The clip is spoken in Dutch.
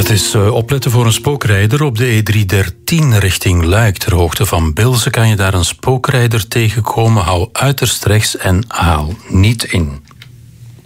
Het is opletten voor een spookrijder op de E313 richting Luik. Ter hoogte van Bilze kan je daar een spookrijder tegenkomen. Hou uiterst rechts en haal niet in.